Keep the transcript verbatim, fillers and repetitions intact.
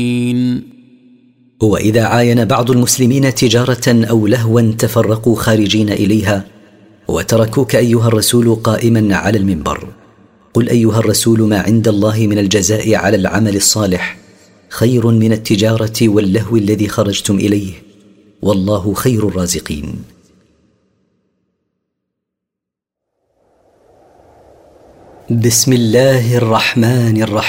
وإذا عاين بعض المسلمين تجارة أو لهوا تفرقوا خارجين إليها وتركوك أيها الرسول قائما على المنبر، قل أيها الرسول: ما عند الله من الجزاء على العمل الصالح خير من التجارة واللهو الذي خرجتم إليه، والله خير الرازقين. بسم الله الرحمن الرحيم.